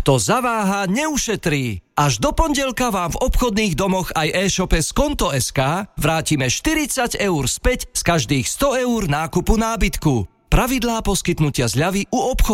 Kto zaváha, neušetrí. Až do pondelka vám v obchodných domoch aj e-shope z Konto.sk vrátime 40 eur späť z každých 100 eur nákupu nábytku. Pravidlá poskytnutia zľavy u obchodu.